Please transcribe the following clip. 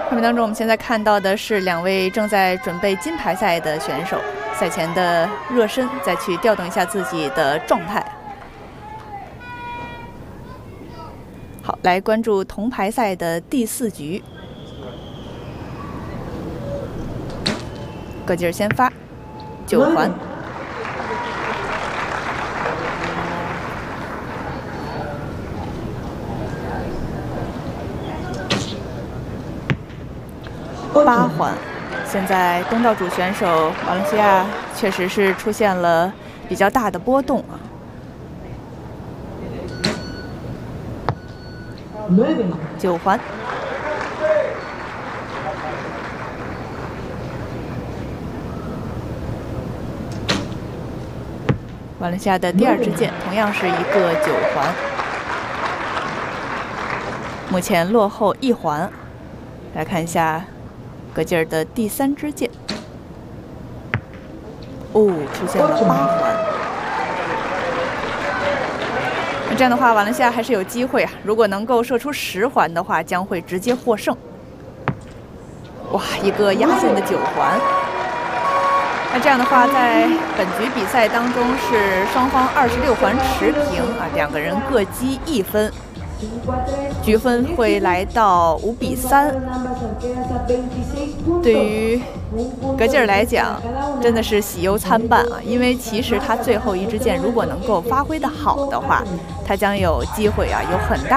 画面当中，我们现在看到的是2位正在准备金牌赛的选手，赛前的热身，再去调动一下自己的状态。好，来关注铜牌赛的第4局，葛吉尔先发，9环。 8环，现在东道主选手瓦伦西亚确实是出现了比较大的波动啊。9环，瓦伦西亚的第2支箭同样是一个9环，目前落后1环。来看一下。 葛吉尔的第3支箭，出现了8环。那这样的话，瓦伦西亚还是有机会啊！如果能够射出10环的话，将会直接获胜。哇，一个压线的9环。那这样的话，在本局比赛当中是双方26环持平啊，2个人各积1分。 局分会来到5比3。对于葛吉尔来讲，真的是喜忧参半啊！因为其实他最后1支箭如果能够发挥得好的话，他将有机会啊，有很大。